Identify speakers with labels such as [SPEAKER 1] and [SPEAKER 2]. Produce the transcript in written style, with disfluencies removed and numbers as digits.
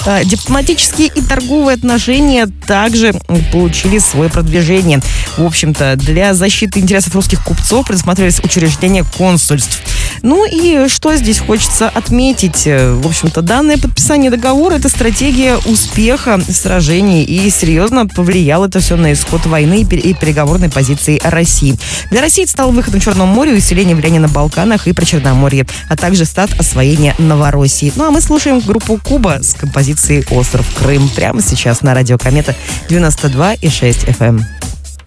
[SPEAKER 1] Дипломатические и торговые отношения также получили свое продвижение. В общем-то, для защиты интересов русских купцов предусматривались учреждения консульств. Ну и что здесь хочется отметить? В общем-то, данное подписание договора – это стратегия успеха сражений, и серьезно повлияло это все на исход войны и переговорной позиции России. Для России это стало выходом в Черном море, усиление влияния на Балканах и Причерноморье, а также старт освоения Новороссии. Ну а мы слушаем группу Куба с композицией «Остров Крым» прямо сейчас на радио Комета 92,6 FM.